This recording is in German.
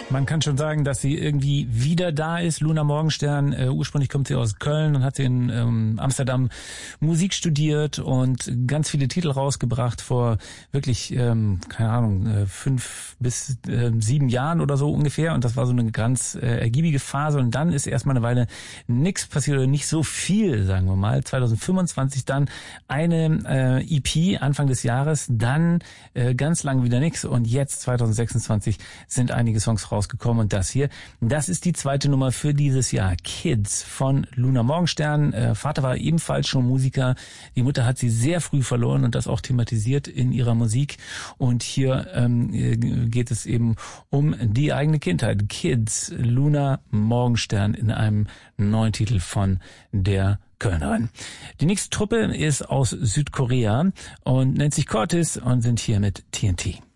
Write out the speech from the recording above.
Man kann schon sagen, dass sie irgendwie wieder da ist. Luna Morgenstern, ursprünglich kommt sie aus Köln und hat sie in Amsterdam Musik studiert und ganz viele Titel rausgebracht vor wirklich, keine Ahnung, 5 bis 7 Jahren oder so ungefähr. Und das war so eine ganz ergiebige Phase. Und dann ist erstmal eine Weile nichts passiert oder nicht so viel, sagen wir mal. 2025 dann eine EP Anfang des Jahres, dann ganz lang wieder nichts. Und jetzt 2026 sind einige Songs rausgekommen und das hier, das ist die zweite Nummer für dieses Jahr. Kids von Luna Morgenstern. Vater war ebenfalls schon Musiker. Die Mutter hat sie sehr früh verloren und das auch thematisiert in ihrer Musik. Und hier geht es eben um die eigene Kindheit. Kids, Luna Morgenstern in einem neuen Titel von der Kölnerin. Die nächste Truppe ist aus Südkorea und nennt sich Cortis und sind hier mit TNT.